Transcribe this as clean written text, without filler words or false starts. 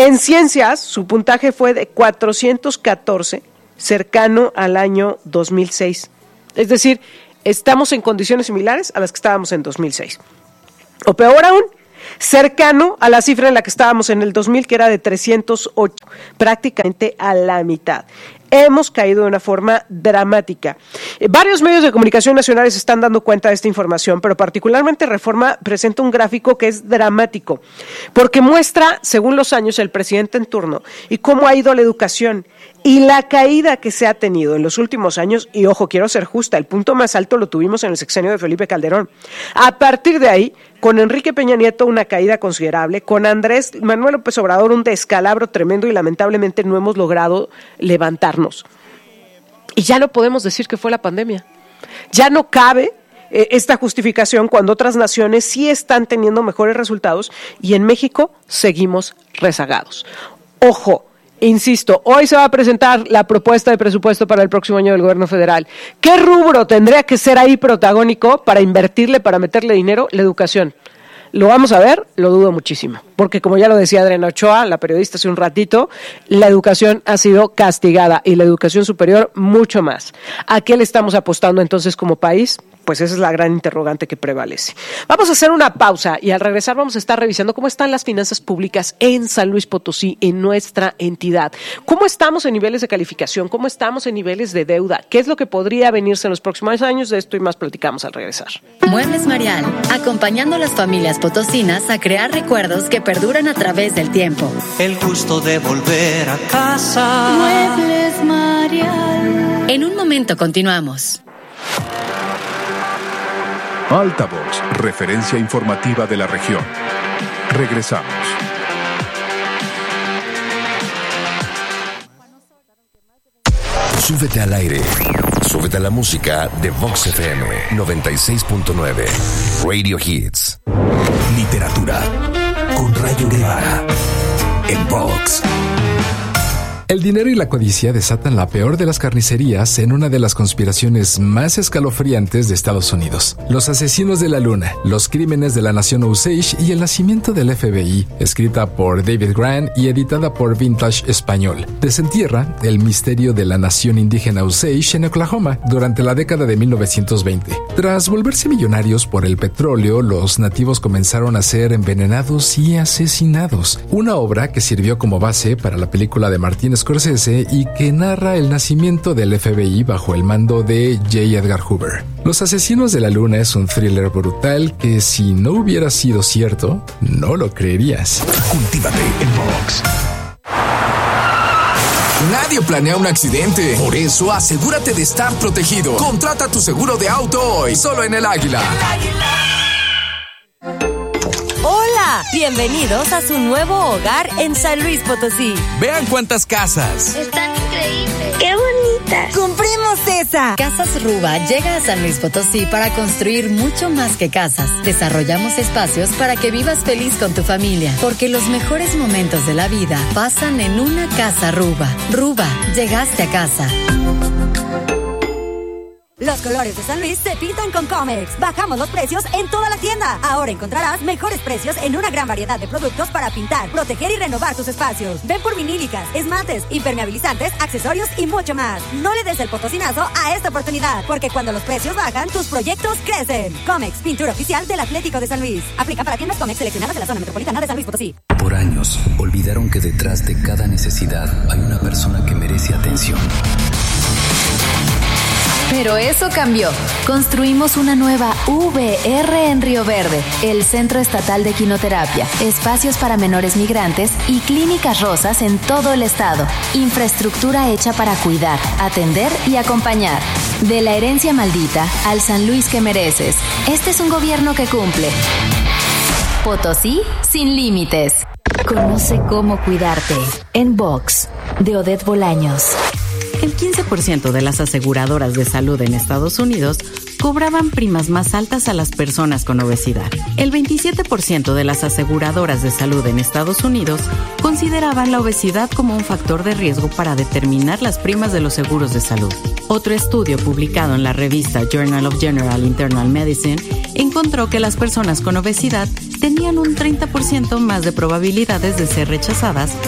En ciencias, su puntaje fue de 414, cercano al año 2006. Es decir, estamos en condiciones similares a las que estábamos en 2006. O peor aún, cercano a la cifra en la que estábamos en el 2000, que era de 308, prácticamente a la mitad. Hemos caído de una forma dramática. Varios medios de comunicación nacionales están dando cuenta de esta información, pero particularmente Reforma presenta un gráfico que es dramático, porque muestra, según los años, el presidente en turno y cómo ha ido la educación y la caída que se ha tenido en los últimos años. Y ojo, quiero ser justa, el punto más alto lo tuvimos en el sexenio de Felipe Calderón. A partir de ahí, con Enrique Peña Nieto una caída considerable, con Andrés Manuel López Obrador un descalabro tremendo y lamentablemente no hemos logrado levantarnos. Y ya no podemos decir que fue la pandemia. Ya no cabe esta justificación cuando otras naciones sí están teniendo mejores resultados y en México seguimos rezagados. Ojo. Insisto, hoy se va a presentar la propuesta de presupuesto para el próximo año del gobierno federal. ¿Qué rubro tendría que ser ahí protagónico para invertirle, para meterle dinero? La educación. ¿Lo vamos a ver? Lo dudo muchísimo. Porque como ya lo decía Adriana Ochoa, la periodista hace un ratito, la educación ha sido castigada y la educación superior mucho más. ¿A qué le estamos apostando entonces como país? Pues esa es la gran interrogante que prevalece. Vamos a hacer una pausa y al regresar vamos a estar revisando cómo están las finanzas públicas en San Luis Potosí, en nuestra entidad. ¿Cómo estamos en niveles de calificación? ¿Cómo estamos en niveles de deuda? ¿Qué es lo que podría venirse en los próximos años? De esto y más platicamos al regresar. Muebles Marial, acompañando a las familias potosinas a crear recuerdos que perduran a través del tiempo. El gusto de volver a casa. Muebles Marial. En un momento continuamos. Altavoz, referencia informativa de la región. Regresamos. Súbete al aire. Súbete a la música de Vox FM 96.9. Radio Hits. Literatura con Rayo Guevara en Vox. El dinero y la codicia desatan la peor de las carnicerías en una de las conspiraciones más escalofriantes de Estados Unidos. Los asesinos de la luna, los crímenes de la nación Osage y el nacimiento del FBI, escrita por David Grant y editada por Vintage Español, desentierra el misterio de la nación indígena Osage en Oklahoma durante la década de 1920. Tras volverse millonarios por el petróleo, los nativos comenzaron a ser envenenados y asesinados. Una obra que sirvió como base para la película de Martin Scorsese y que narra el nacimiento del FBI bajo el mando de J. Edgar Hoover. Los asesinos de la luna es un thriller brutal que si no hubiera sido cierto, no lo creerías. Cultívate en Vox. Nadie planea un accidente. Por eso, asegúrate de estar protegido. Contrata tu seguro de auto hoy, solo en El Águila. Hola, bienvenidos a su nuevo hogar en San Luis Potosí. Vean cuántas casas. Están increíbles. ¡Qué bonitas! ¡Compremos esa! Casas Ruba llega a San Luis Potosí para construir mucho más que casas. Desarrollamos espacios para que vivas feliz con tu familia, porque los mejores momentos de la vida pasan en una casa Ruba. Ruba, llegaste a casa. Los colores de San Luis se pintan con Comex. Bajamos los precios en toda la tienda. Ahora encontrarás mejores precios en una gran variedad de productos para pintar, proteger y renovar tus espacios. Ven por vinílicas, esmaltes, impermeabilizantes, accesorios y mucho más. No le des el potosinazo a esta oportunidad, porque cuando los precios bajan, tus proyectos crecen. Comex, pintura oficial del Atlético de San Luis. Aplica para tiendas Comex seleccionadas de la zona metropolitana de San Luis Potosí. Por años, olvidaron que detrás de cada necesidad hay una persona que merece atención. Pero eso cambió. Construimos una nueva VR en Río Verde, el Centro Estatal de Quinoterapia, espacios para menores migrantes y clínicas rosas en todo el estado. Infraestructura hecha para cuidar, atender y acompañar. De la herencia maldita al San Luis que mereces. Este es un gobierno que cumple. Potosí sin límites. Conoce cómo cuidarte. En Vox, de Odette Bolaños. El 15% de las aseguradoras de salud en Estados Unidos cobraban primas más altas a las personas con obesidad. El 27% de las aseguradoras de salud en Estados Unidos consideraban la obesidad como un factor de riesgo para determinar las primas de los seguros de salud. Otro estudio publicado en la revista Journal of General Internal Medicine encontró que las personas con obesidad tenían un 30% más de probabilidades de ser rechazadas